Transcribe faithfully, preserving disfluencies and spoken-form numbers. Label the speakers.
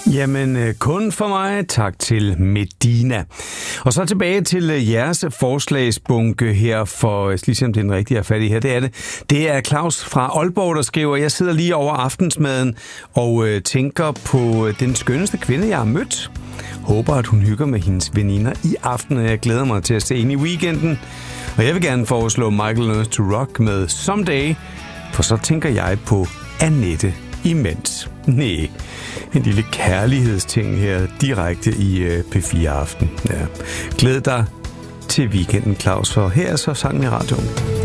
Speaker 1: Jamen, kun for mig. Tak til Medina. Og så tilbage til jeres forslagsbunke her, for jeg skal lige se, om det er den rigtige, jeg er fat i her. Det er det. Det er Claus fra Aalborg, der skriver, jeg sidder lige over aftensmaden og øh, tænker på den skønneste kvinde, jeg har mødt. Håber, at hun hygger med hendes veninder i aften, og jeg glæder mig til at se hende i weekenden. Og jeg vil gerne foreslå Michael Learns to Rock med Someday, for så tænker jeg på Annette imens. Næh, en lille kærlighedsting her direkte i P fire Aften. Ja. Glæd dig til weekenden, Claus, for her er så sangen i radioen.